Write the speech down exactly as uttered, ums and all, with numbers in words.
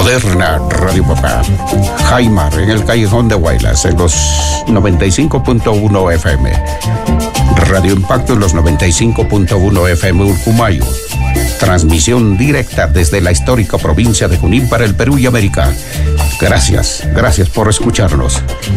moderna Radio Papá. Jaimar en el Callejón de Guaylas en los noventa y cinco punto uno F M. Radio Impacto en los noventa y cinco punto uno F M Urcumayo. Transmisión directa desde la histórica provincia de Junín para el Perú y América. Gracias, gracias por escucharnos.